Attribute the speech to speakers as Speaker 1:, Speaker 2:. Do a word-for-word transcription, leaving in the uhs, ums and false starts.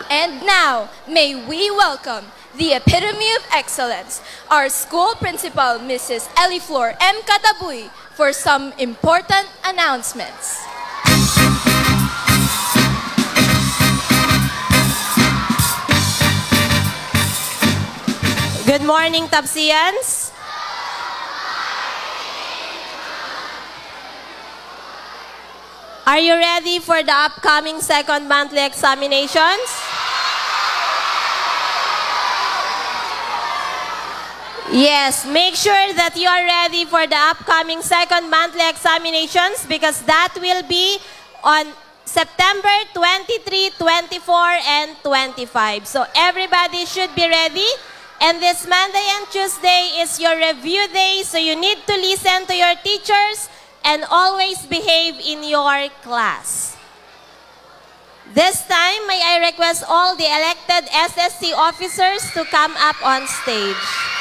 Speaker 1: And now, may we welcome the epitome of excellence, our school principal, Missus Eliflor M. Catabuy, for some important announcements.
Speaker 2: Good morning, Tabsians. Are you ready for the upcoming second monthly examinations? Yes, make sure that you are ready for the upcoming second monthly examinations because that will be on September twenty-third, twenty-fourth, and twenty-fifth. So everybody should be ready. And this Monday and Tuesday is your review day, so you need to listen to your teachers and always behave in your class. This time, may I request all the elected S S C officers to come up on stage.